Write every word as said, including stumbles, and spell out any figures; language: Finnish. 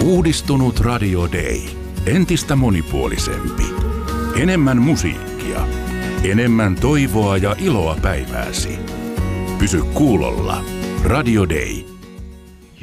Uudistunut Radio Day. Entistä monipuolisempi. Enemmän musiikkia. Enemmän toivoa ja iloa päivääsi. Pysy kuulolla. Radio Day.